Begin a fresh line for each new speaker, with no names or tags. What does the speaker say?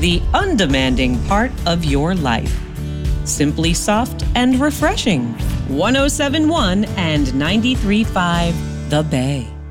the undemanding part of your life. Simply soft and refreshing. 107.1 and 93.5 The Bay.